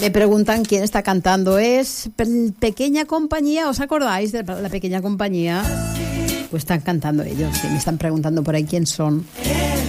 Me preguntan quién está cantando. Es Pequeña Compañía. ¿Os acordáis de la Pequeña Compañía? Pues están cantando ellos. Sí, me están preguntando por ahí quién son.